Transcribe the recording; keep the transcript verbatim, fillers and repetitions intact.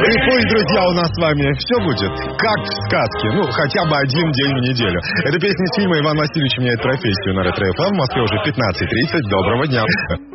И пусть, друзья, у нас с вами все будет как в сказке. Ну, хотя бы один день в неделю. Это песня из фильма «Иван Васильевич меняет профессию» на Ретро-эф эм. В Москве уже пятнадцать тридцать. Доброго дня.